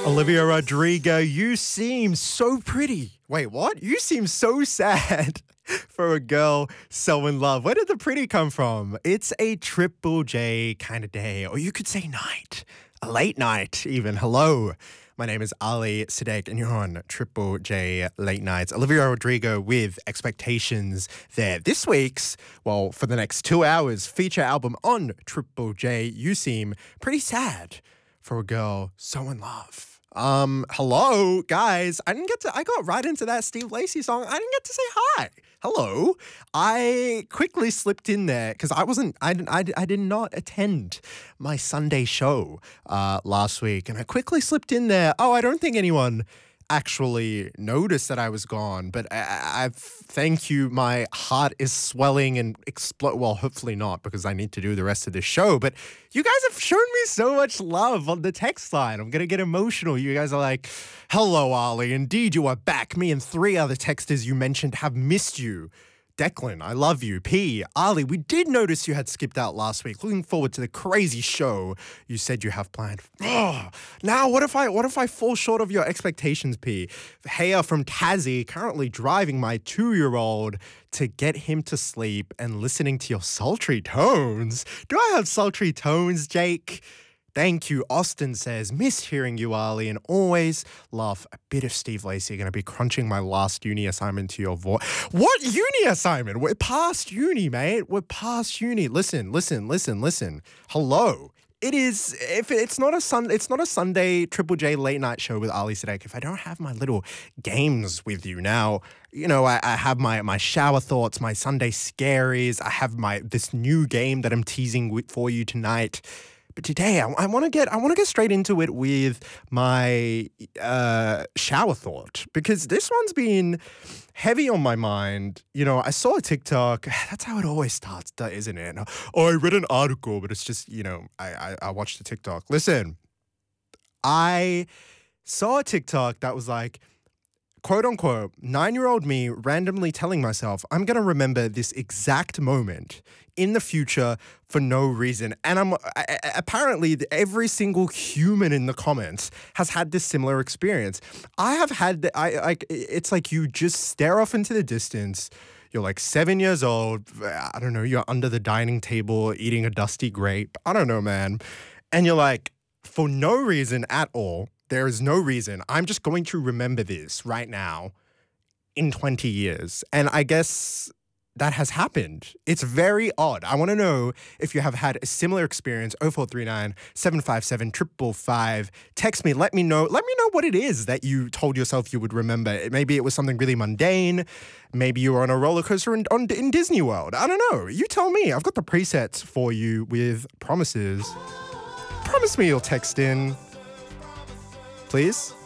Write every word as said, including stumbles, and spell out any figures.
Olivia Rodrigo, you seem so pretty. Wait, what? You seem so sad for a girl so in love. Where did the pretty come from? It's a Triple J kind of day, or you could say night, a late night even. Hello, my name is Ali Siddiq, and you're on Triple J Late Nights. Olivia Rodrigo with Expectations there. This week's, well, for the next two hours, feature album on Triple J, You Seem Pretty Sad for a girl so in love. Um, hello, guys. I didn't get to, I got right into that Steve Lacy song. I didn't get to say hi. Hello. I quickly slipped in there because I wasn't, I, I, I did not attend my Sunday show uh, last week. And I quickly slipped in there. Oh, I don't think anyone actually noticed that I was gone, but I, I thank you. My heart is swelling and explode. Well, hopefully not, because I need to do the rest of the show. But you guys have shown me so much love on the text line. I'm gonna get emotional. You guys are like, "Hello, Ali. Indeed, you are back. Me and three other texters you mentioned have missed you." Declan, I love you. P, Ali, we did notice you had skipped out last week. Looking forward to the crazy show you said you have planned. Oh, now what if I what if I fall short of your expectations, P? Haya from Tassie, currently driving my two-year-old to get him to sleep and listening to your sultry tones. Do I have sultry tones, Jake? Thank you. Austin says, miss hearing you, Ali, and always love a bit of Steve Lacy. Going to be crunching my last uni assignment to your voice. What uni assignment? We're past uni, mate. We're past uni. Listen, listen, listen, listen. Hello. It is, if it's not a sun, it's not a Sunday Triple J late night show with Ali Siddiq. If I don't have my little games with you now, you know, I, I have my, my shower thoughts, my Sunday scaries. I have my, this new game that I'm teasing with, for you tonight. But today, I, I want to get I want to get straight into it with my uh, shower thought, because this one's been heavy on my mind. You know, I saw a TikTok. That's how it always starts, isn't it? Oh, I read an article, but it's just, you know, I, I, I watched a TikTok. Listen, I saw a TikTok that was like, quote unquote, nine-year-old me randomly telling myself, I'm going to remember this exact moment in the future for no reason. And I'm I, apparently every single human in the comments has had this similar experience. I have had, the, I like, it's like you just stare off into the distance. You're like seven years old. I don't know. You're under the dining table eating a dusty grape. I don't know, man. And you're like, for no reason at all, there is no reason. I'm just going to remember this right now in twenty years. And I guess that has happened. It's very odd. I want to know if you have had a similar experience. oh four three nine, seven five seven, five five five. Text me. Let me know. Let me know what it is that you told yourself you would remember. Maybe it was something really mundane. Maybe you were on a roller coaster in, on, in Disney World. I don't know. You tell me. I've got the presets for you with promises. Promise me you'll text in. Please?